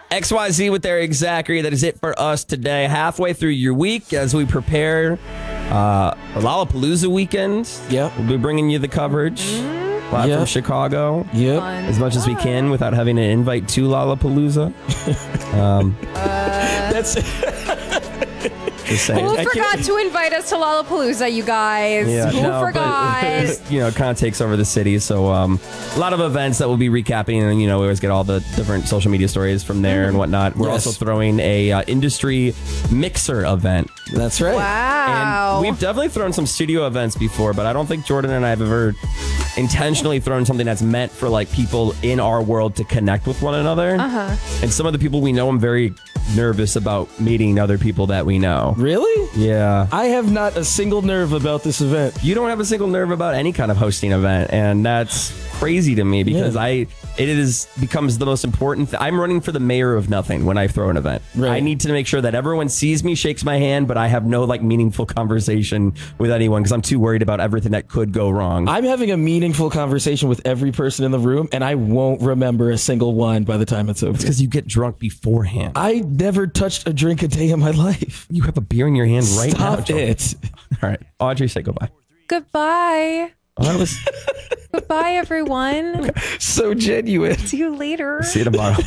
XYZ with Eric Zachary. That is it for us today. Halfway through your week as we prepare Lollapalooza weekend. Yep. We'll be bringing you the coverage live from Chicago. Yep. As much as we can without having an invite to Lollapalooza. That's Just saying. Who forgot to invite us to Lollapalooza, you guys? Who forgot? It kind of takes over the city. So a lot of events that we'll be recapping, and we always get all the different social media stories from there and whatnot. We're also throwing a industry mixer event. That's right. Wow. And we've definitely thrown some studio events before, but I don't think Jordan and I have ever intentionally thrown something that's meant for like people in our world to connect with one another. And some of the people we know, I'm very nervous about meeting other people that we know. Really? Yeah. I have not a single nerve about this event. You don't have a single nerve about any kind of hosting event, and that's crazy to me because it becomes the most important. I'm running for the mayor of nothing when I throw an event. Right. I need to make sure that everyone sees me, shakes my hand, but I have no meaningful conversation with anyone because I'm too worried about everything that could go wrong. I'm having a meaningful conversation with every person in the room, and I won't remember a single one by the time it's over. It's because you get drunk beforehand. I never touched a drink a day in my life. You have a beer in your hand right now. Stop it. All right. Audrey, say goodbye. Goodbye. Oh, that was... Goodbye, everyone. So genuine. See you later. See you tomorrow.